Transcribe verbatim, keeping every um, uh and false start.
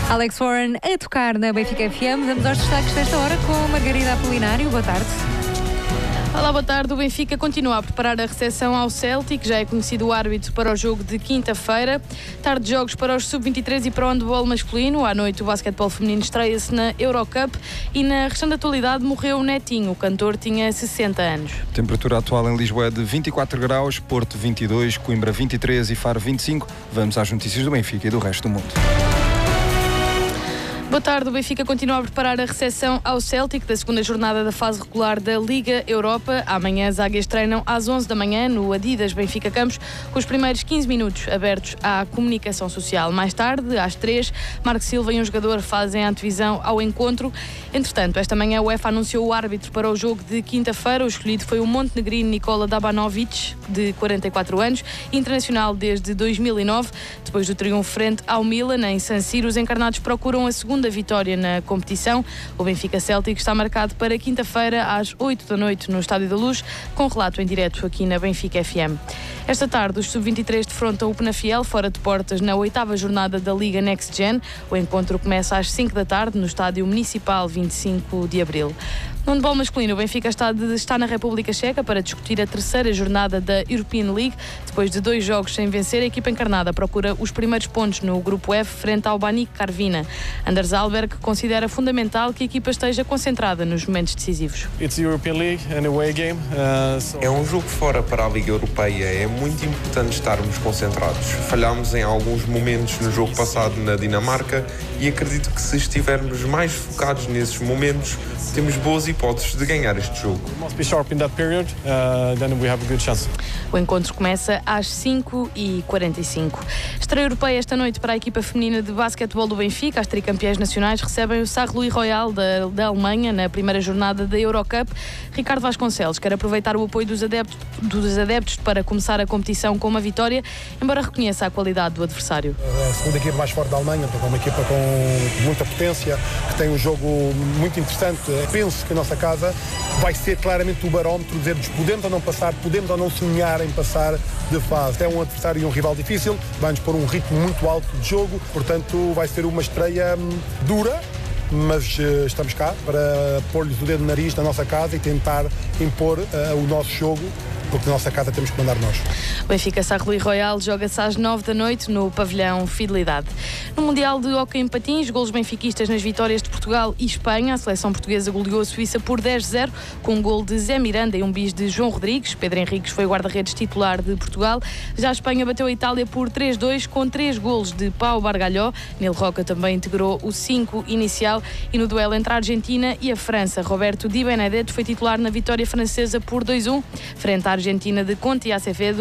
Alex Warren a tocar na Benfica F M. Vamos aos destaques desta hora com Margarida Apolinário. Boa tarde. Olá, boa tarde. O Benfica continua a preparar a recepção ao Celtic. Já é conhecido o árbitro para o jogo de quinta-feira. Tarde de jogos para os sub vinte e três e para o handball masculino. À noite o basquetebol feminino estreia-se na Eurocup. E na restante atualidade morreu o Netinho. O cantor tinha sessenta anos. A temperatura atual em Lisboa é de vinte e quatro graus, Porto vinte e dois, Coimbra vinte e três e Faro vinte e cinco. Vamos às notícias do Benfica e do resto do mundo. Boa tarde. O Benfica continua a preparar a recepção ao Celtic da segunda jornada da fase regular da Liga Europa. Amanhã as águias treinam às onze da manhã no Adidas Benfica Campos, com os primeiros quinze minutos abertos à comunicação social. Mais tarde, às três, Marco Silva e um jogador fazem a antevisão ao encontro. Entretanto, esta manhã o UEFA anunciou o árbitro para o jogo de quinta-feira. O escolhido foi o montenegrino Nikola Dabanovic, de quarenta e quatro anos, internacional desde dois mil e nove. Depois do triunfo frente ao Milan, em San Siro, os encarnados procuram a segunda da vitória na competição. O Benfica Celtic está marcado para quinta-feira às oito da noite no Estádio da Luz, com relato em direto aqui na Benfica F M. Esta tarde os sub vinte e três defrontam o Penafiel fora de portas na oitava jornada da Liga Next Gen. O encontro começa às cinco da tarde no Estádio Municipal vinte e cinco de abril. No handball masculino, o Benfica está, de, está na República Checa para discutir a terceira jornada da European League. Depois de dois jogos sem vencer, a equipa encarnada procura os primeiros pontos no grupo F frente ao Baník Karvina. Anders Alberg considera fundamental que a equipa esteja concentrada nos momentos decisivos. É um jogo fora para a Liga Europeia. É muito importante estarmos concentrados. Falhámos em alguns momentos no jogo passado na Dinamarca e acredito que se estivermos mais focados nesses momentos, temos boas hipóteses de ganhar este jogo. O encontro começa às cinco e quarenta e cinco. Estreia europeia esta noite para a equipa feminina de basquetebol do Benfica. As tricampeãs nacionais recebem o Sarre-Louis Royal da, da Alemanha na primeira jornada da Eurocup. Ricardo Vasconcelos quer aproveitar o apoio dos adeptos, dos adeptos para começar a competição com uma vitória, embora reconheça a qualidade do adversário. A segunda equipa mais forte da Alemanha, é uma equipa com muita potência, que tem um jogo muito interessante. Penso que a nossa casa vai ser claramente o barómetro de dizer-nos podemos ou não passar, podemos ou não sonhar em passar de fase. É um adversário e um rival difícil, vai-nos pôr um ritmo muito alto de jogo, portanto vai ser uma estreia dura, mas uh, estamos cá para pôr-lhes o dedo no nariz na nossa casa e tentar impor uh, o nosso jogo, porque na nossa casa temos que mandar nós. O Benfica Sarre-Louis Royal joga-se às nove da noite no pavilhão Fidelidade. No Mundial de Hóquei em Patins, golos benfiquistas nas vitórias de Portugal e Espanha. A seleção portuguesa goleou a Suíça por dez a zero, com um gol de Zé Miranda e um bis de João Rodrigues. Pedro Henriques foi o guarda-redes titular de Portugal. Já a Espanha bateu a Itália por três a dois, com três golos de Pau Bargalhó. Nil Roca também integrou o cinco inicial. E no duelo entre a Argentina e a França, Roberto Di Benedetto foi titular na vitória francesa por dois a um, frente à Argentina de Conte e Acevedo.